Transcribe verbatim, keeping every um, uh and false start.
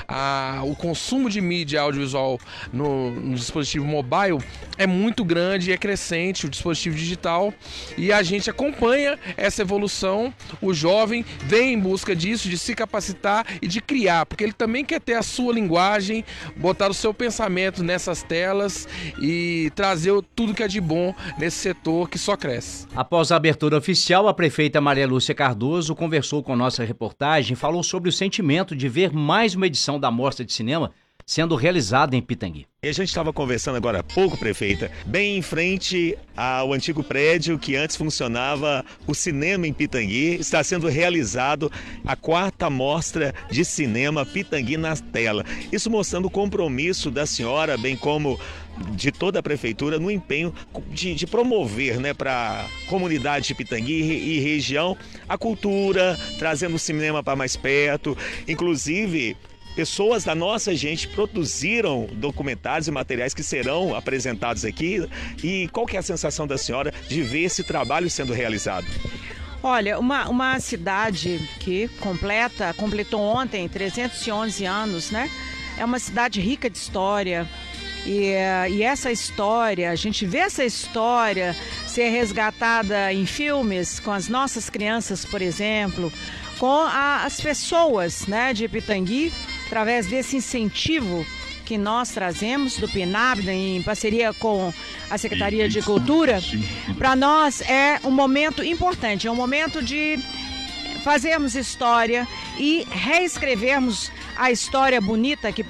a, o consumo de mídia audiovisual no, no dispositivo mobile é muito grande e é crescente, o dispositivo digital, e a gente acompanha essa evolução. O jovem vem em busca disso, de se capacitar e de criar, porque ele também quer ter a sua linguagem, botar o seu pensamento nessas telas e trazer tudo que é de bom nesse setor que só cresce. Após a abertura oficial, a prefeita Maria Lúcia Cardoso conversou com nossa reportagem, falou sobre o sentimento de ver mais uma edição da Mostra de Cinema sendo realizada em Pitangui. E a gente estava conversando agora há pouco, prefeita, bem em frente ao antigo prédio que antes funcionava o cinema em Pitangui, está sendo realizado a quarta mostra de cinema Pitangui na tela. Isso mostrando o compromisso da senhora, bem como de toda a prefeitura, no empenho de, de promover, né, para a comunidade de Pitangui e região a cultura, trazendo o cinema para mais perto, inclusive pessoas da nossa gente produziram documentários e materiais que serão apresentados aqui. E qual que é a sensação da senhora de ver esse trabalho sendo realizado? Olha, uma, uma cidade que completa, completou ontem trezentos e onze anos, né? É uma cidade rica de história. E, e essa história, a gente vê essa história ser resgatada em filmes com as nossas crianças, por exemplo, com a, as pessoas, né, de Pitangui, através desse incentivo que nós trazemos do PNAB, em parceria com a Secretaria de Cultura. Para nós é um momento importante, é um momento de fazermos história e reescrevermos a história bonita que